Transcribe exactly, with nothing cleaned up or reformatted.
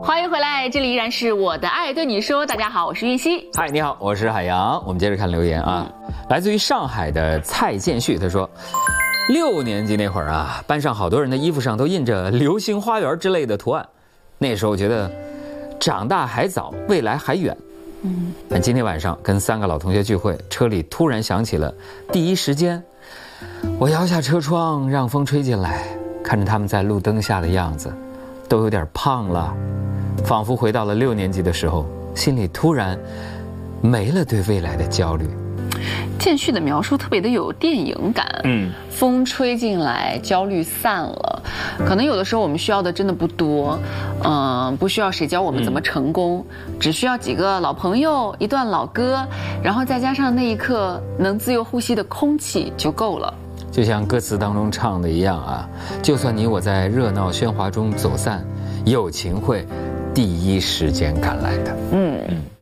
欢迎回来，这里依然是我的爱对你说。大家好，我是玉溪。 嗨，你好，我是海洋。我们接着看留言啊，嗯、来自于上海的蔡建旭，他说，六年级那会儿啊，班上好多人的衣服上都印着流星花园之类的图案，那时候我觉得长大还早，未来还远。嗯，但今天晚上跟三个老同学聚会，车里突然响起了第一时间，我摇下车窗让风吹进来，看着他们在路灯下的样子，都有点胖了，仿佛回到了六年级的时候，心里突然没了对未来的焦虑。 建旭的描述特别的有电影感，嗯，风吹进来，焦虑散了。可能有的时候我们需要的真的不多，嗯、呃，不需要谁教我们怎么成功，嗯、只需要几个老朋友，一段老歌，然后再加上那一刻能自由呼吸的空气就够了。 就像歌词当中唱的一样啊，就算你我在热闹喧哗中走散，友情会第一时间赶来的。嗯。嗯